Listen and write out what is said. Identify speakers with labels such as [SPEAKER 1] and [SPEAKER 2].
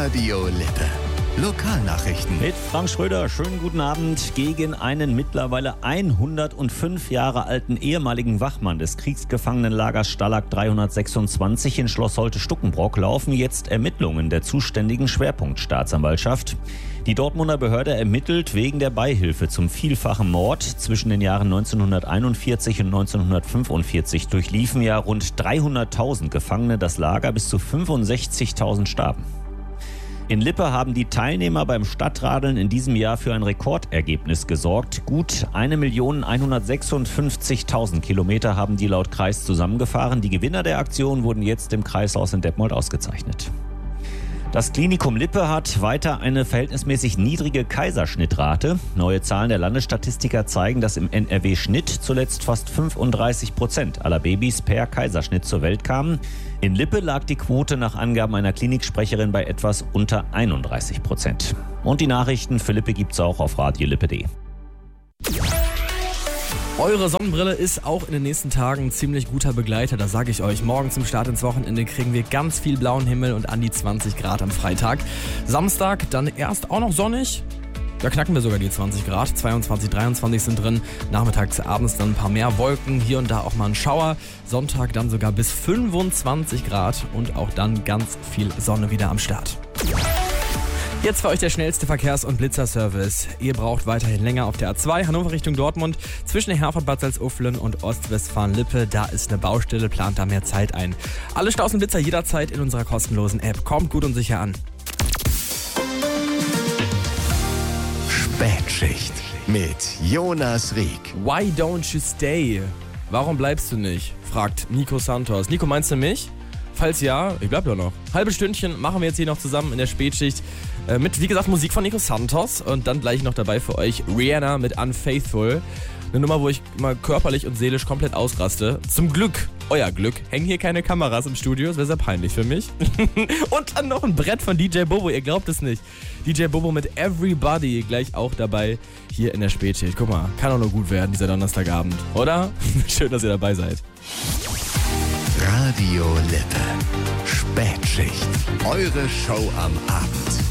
[SPEAKER 1] Radio Lippe. Lokalnachrichten.
[SPEAKER 2] Mit Frank Schröder, schönen guten Abend. Gegen einen mittlerweile 105 Jahre alten ehemaligen Wachmann des Kriegsgefangenenlagers Stalag 326 in Schloss Holte-Stuckenbrock laufen jetzt Ermittlungen der zuständigen Schwerpunktstaatsanwaltschaft. Die Dortmunder Behörde ermittelt wegen der Beihilfe zum vielfachen Mord. Zwischen den Jahren 1941 und 1945 durchliefen ja rund 300.000 Gefangene das Lager, bis zu 65.000 starben. In Lippe haben die Teilnehmer beim Stadtradeln in diesem Jahr für ein Rekordergebnis gesorgt. Gut 1.156.000 Kilometer haben die laut Kreis zusammengefahren. Die Gewinner der Aktion wurden jetzt im Kreishaus in Detmold ausgezeichnet. Das Klinikum Lippe hat weiter eine verhältnismäßig niedrige Kaiserschnittrate. Neue Zahlen der Landesstatistiker zeigen, dass im NRW-Schnitt zuletzt fast 35% aller Babys per Kaiserschnitt zur Welt kamen. In Lippe lag die Quote nach Angaben einer Kliniksprecherin bei etwas unter 31%. Und die Nachrichten für Lippe gibt's auch auf radiolippe.de.
[SPEAKER 3] Eure Sonnenbrille ist auch in den nächsten Tagen ein ziemlich guter Begleiter, das sage ich euch. Morgen zum Start ins Wochenende kriegen wir ganz viel blauen Himmel und an die 20 Grad am Freitag. Samstag dann erst auch noch sonnig. Da knacken wir sogar die 20 Grad, 22, 23 sind drin. Nachmittags, abends dann ein paar mehr Wolken, hier und da auch mal ein Schauer. Sonntag dann sogar bis 25 Grad und auch dann ganz viel Sonne wieder am Start. Jetzt für euch der schnellste Verkehrs- und Blitzerservice. Ihr braucht weiterhin länger auf der A2 Hannover Richtung Dortmund. Zwischen Herford, Bad Salzuflen und Ostwestfalen-Lippe, da ist eine Baustelle, plant da mehr Zeit ein. Alle Staus und Blitzer jederzeit in unserer kostenlosen App. Kommt gut und sicher an.
[SPEAKER 1] Spätschicht mit Jonas Rieck.
[SPEAKER 3] Why don't you stay? Warum bleibst du nicht? Fragt Nico Santos. Nico, meinst du mich? Falls ja, ich bleib ja noch. Halbes Stündchen machen wir jetzt hier noch zusammen in der Spätschicht mit, wie gesagt, Musik von Nico Santos und dann gleich noch dabei für euch Rihanna mit Unfaithful. Eine Nummer, wo ich mal körperlich und seelisch komplett ausraste. Zum Glück, euer Glück, hängen hier keine Kameras im Studio, das wäre sehr peinlich für mich. Und dann noch ein Brett von DJ Bobo, ihr glaubt es nicht. DJ Bobo mit Everybody gleich auch dabei hier in der Spätschicht. Guck mal, kann auch nur gut werden, dieser Donnerstagabend, oder? Schön, dass ihr dabei seid.
[SPEAKER 1] Radio Lippe. Spätschicht. Eure Show am Abend.